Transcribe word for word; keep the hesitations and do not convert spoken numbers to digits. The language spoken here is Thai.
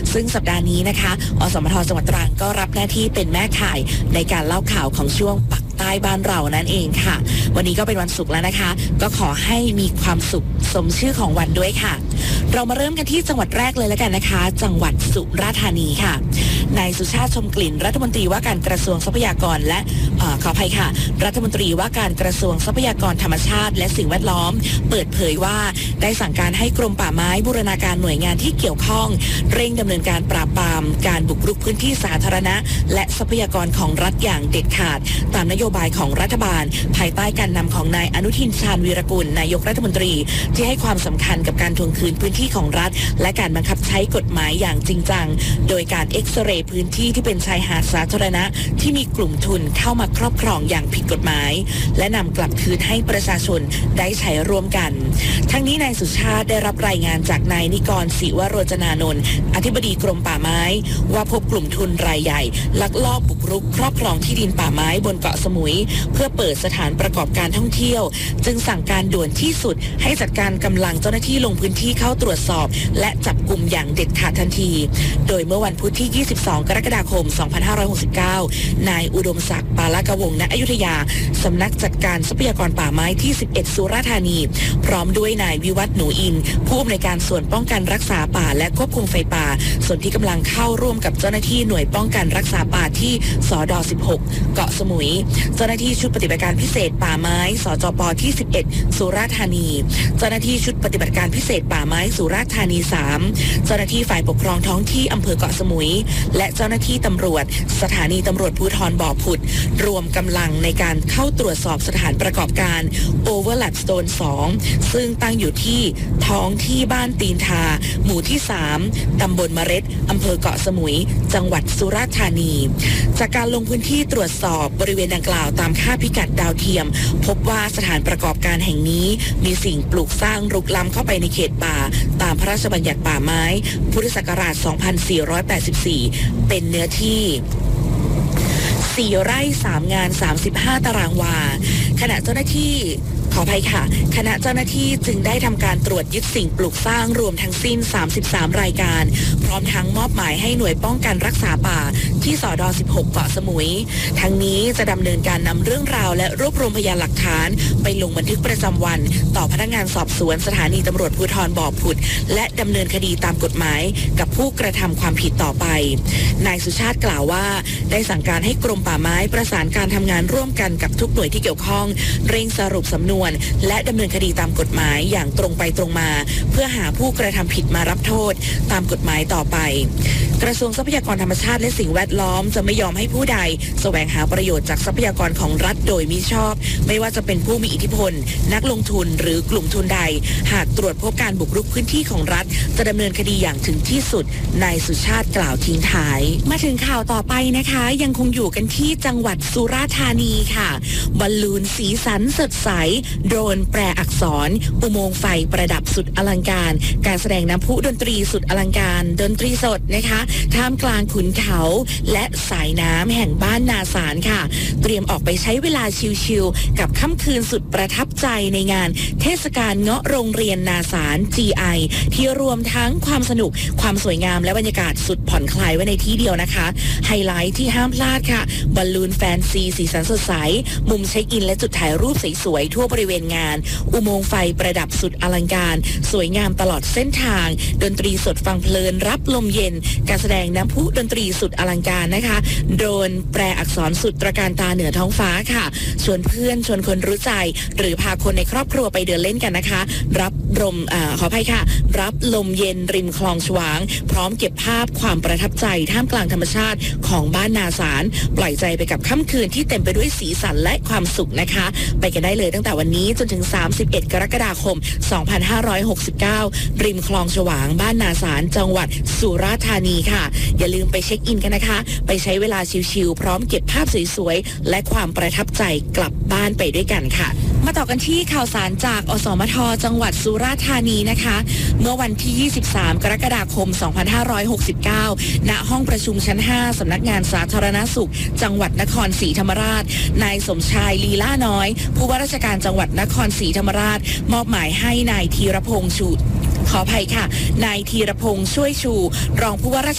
ซึ่งสัปดาห์นี้นะคะอสมทจังหวัดตรังก็รับหน้าที่เป็นแม่ข่ายในการเล่าข่าวของช่วงปักใต้บ้านเรานั่นเองค่ะวันนี้ก็เป็นวันศุกร์แล้วนะคะก็ขอให้มีความสุขสมชื่อของวันด้วยค่ะเรามาเริ่มกันที่จังหวัดแรกเลยแล้วกันนะคะจังหวัดสุราษฎร์ธานีค่ะนายสุชาติชมกลิ่นรัฐมนตรีว่าการกระทรวงทรัพยากรและขออภัยค่ะรัฐมนตรีว่าการกระทรวงทรัพยากรธรรมชาติและสิ่งแวดล้อมเปิดเผยว่าได้สั่งการให้กรมป่าไม้บูรณาการหน่วยงานที่เกี่ยวข้องเร่งดำเนินการปราบปรามการบุกรุกพื้นที่สาธารณะและทรัพยากรของรัฐอย่างเด็ดขาดตามนโยบายของรัฐบาลภายใต้การนำของนายอนุทินชาญวีรกุลนายกรัฐมนตรีที่ให้ความสำคัญกับการทวงคืนพื้นที่ของรัฐและการบังคับใช้กฎหมายอย่างจริงจังโดยการเอ็กซเรย์พื้นที่ที่เป็นชายหาดสาธารณะที่มีกลุ่มทุนเข้ามาครอบครองอย่างผิดกฎหมายและนำกลับคืนให้ประชาชนได้ใช้ร่วมกันทั้งนี้นายสุชาติได้รับรายงานจากนายนิกรศิวโรจนานนท์อธิบดีกรมป่าไม้ว่าพบกลุ่มทุนรายใหญ่ลักลอบบุกรุกครอบครองที่ดินป่าไม้บนเกาะสมุยเพื่อเปิดสถานประกอบการท่องเที่ยวจึงสั่งการด่วนที่สุดให้จัดการกำลังเจ้าหน้าที่ลงพื้นที่เข้าตรวจสอบและจับกลุ่มอย่างเด็ดขาดทันทีโดยเมื่อวันพุธที่ยี่สิบสองกรกฎาคมสองพันห้าร้อยหกสิบเก้านายอุดมศักดิ์ปาลกวงศ์ณอยุธยาสำนักจัดการทรัพยากรป่าไม้ที่สิบเอ็ดสุราษฎร์ธานีพร้อมด้วยนายวิวัฒน์หนูอินผู้อำนวยการส่วนป้องกันรักษาป่าและควบคุมไฟป่าส่วนที่กำลังเข้าร่วมกับเจ้าหน้าที่หน่วยป้องกันรักษาป่าที่สดสิบหกเกาะสมุยเจ้าหน้าที่ชุดปฏิบัติการพิเศษป่าไม้สจปที่สิบเอ็ดสุราษฎร์ธานีเจ้าหน้าที่ชุดปฏิบัติการพิเศษป่าไม้สุราษฎร์ธานีสามเจ้าหน้าที่ฝ่ายปกครองท้องที่อำเภอเกาะสมุยและเจ้าหน้าที่ตำรวจสถานีตำรวจภูธรบ่อผุดรวมกำลังในการเข้าตรวจสอบสถานประกอบการ Overlap Stone สองซึ่งตั้งอยู่ที่ท้องที่บ้านตีนทาหมู่ที่สามตำบลเมร็ดอำเภอเกาะสมุยจังหวัดสุราษฎร์ธานีจากการลงพื้นที่ตรวจสอบบริเวณดังกล่าวตามค่าพิกัดดาวเทียมพบว่าสถานประกอบการแห่งนี้มีสิ่งปลูกสร้างรุกล้ำเข้าไปในเขตป่าตามพระราชบัญญัติป่าไม้พุทธศักราชสองพันสี่ร้อยแปดสิบสี่เป็นเนื้อที่สี่ไร่สามงานสามสิบห้าตารางวาขณะเจ้าหน้าที่ขออภัยค่ะคณะเจ้าหน้าที่จึงได้ทำการตรวจยึดสิ่งปลูกสร้างรวมทั้งสิ้นสามสิบสามรายการพร้อมทั้งมอบหมายให้หน่วยป้องกันรักษาป่าที่สดสิบหกเกาะสมุยทั้งนี้จะดำเนินการนำเรื่องราวและรวบรวมพยานหลักฐานไปลงบันทึกประจำวันต่อพนักงานสอบสวนสถานีตำรวจภูธรบ่อผุดและดำเนินคดีตามกฎหมายกับผู้กระทำความผิดต่อไปนายสุชาติกล่าวว่าได้สั่งการให้กรมป่าไม้ประสานการทำงานร่วมกันกับทุกหน่วยที่เกี่ยวข้องเร่งสรุปสำนวนและดำเนินคดีตามกฎหมายอย่างตรงไปตรงมาเพื่อหาผู้กระทำผิดมารับโทษตามกฎหมายต่อไปกระทรวงทรัพยากรธรรมชาติและสิ่งแวดล้อมจะไม่ยอมให้ผู้ใดแสวงหาประโยชน์จากทรัพยากรของรัฐโดยมิชอบไม่ว่าจะเป็นผู้มีอิทธิพลนักลงทุนหรือกลุ่มทุนใดหากตรวจพบการบุกรุกพื้นที่ของรัฐจะดำเนินคดีอย่างถึงที่สุดนายสุชาติกล่าวทิ้งท้ายมาถึงข่าวต่อไปนะคะยังคงอยู่กันที่จังหวัดสุราษฎร์ธานีค่ะบอลลูนสีสันสดใสโดรนแปลอักษรอุโมงค์ไฟประดับสุดอลังการการแสดงน้ำพุดนตรีสุดอลังการดนตรีสดนะคะท่ามกลางขุนเขาและสายน้ำแห่งบ้านนาสารค่ะเตรียมออกไปใช้เวลาชิลๆกับค่ำคืนสุดประทับใจในงานเทศกาลเงาะโรงเรียนนาสาร จี ไอ ที่รวมทั้งความสนุกความสวยงามและบรรยากาศสุดผ่อนคลายไว้ในที่เดียวนะคะไฮไลท์ที่ห้ามพลาดค่ะบอลลูนแฟนซีสีสันสดใสมุมเช็คอินและจุดถ่ายรูปสวยๆทั่วบริเวณงานอุโมงค์ไฟประดับสุดอลังการสวยงามตลอดเส้นทางดนตรีสดฟังเพลินรับลมเย็นการแสดงน้ำพุดนตรีสุดอลังการนะคะโดรนแปลอักษรสุดตระการตาเหนือท้องฟ้าค่ะชวนเพื่อนชวนคนรู้ใจหรือพาคนในครอบครัวไปเดินเล่นกันนะคะรับลมอ่าขออภัยค่ะรับลมเย็นริมคลองฉวางพร้อมเก็บภาพความประทับใจท่ามกลางธรรมชาติของบ้านนาสารปล่อยใจไปกับค่ำคืนที่เต็มไปด้วยสีสันและความสุขนะคะไปกันได้เลยตั้งแต่วันนี้จนถึงสามสิบเอ็ดกรกฎาคมสองพันห้าร้อยหกสิบเก้าริมคลองฉวางบ้านนาสารจังหวัดสุราษฎร์ธานีค่ะอย่าลืมไปเช็คอินกันนะคะไปใช้เวลาชิลๆพร้อมเก็บภาพสวยๆและความประทับใจกลับบ้านไปด้วยกันค่ะมาต่อกันที่ข่าวสารจากอสมทจังหวัดสุราษฎร์ธานีนะคะเมื่อวันที่ยี่สิบสามกรกฎาคมสองพันห้าร้อยหกสิบเก้าณห้องประชุมชั้นห้าสำนักงานสาธารณสุขจังหวัดนครศรีธรรมราชนายสมชายลีล่าน้อยผู้ว่าราชการจังหวัดนครศรีธรรมราชมอบหมายให้นายธีรพงษ์ชูขออภัยค่ะนายธีรพงษ์ช่วยชูรองผู้ว่าราช